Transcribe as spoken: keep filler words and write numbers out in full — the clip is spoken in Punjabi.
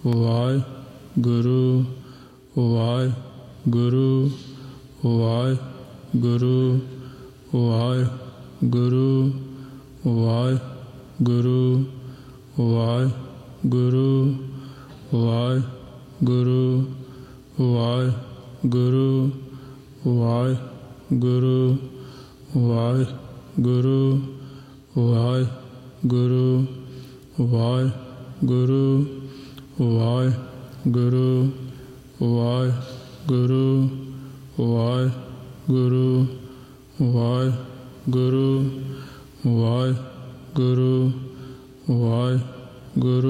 ਵਾਹਿਗੁਰੂ ਵਾਹਿਗੁਰੂ ਵਾਹਿਗੁਰੂ ਵਾਹਿਗੁਰੂ ਵਾਹਿਗੁਰੂ ਵਾਹਿਗੁਰੂ ਵਾਹਿਗੁਰੂ ਵਾਹਿਗੁਰੂ ਵਾਹਿਗੁਰੂ ਵਾਹਿਗੁਰੂ ਵਾਹਿਗੁਰੂ ਵਾਹਿਗੁਰੂ ਵਾਹਿਗੁਰੂ ਵਾਹਿਗੁਰੂ ਵਾਹਿਗੁਰੂ ਵਾਹਿਗੁਰੂ ਵਾਹਿਗੁਰੂ ਵਾਹਿਗੁਰੂ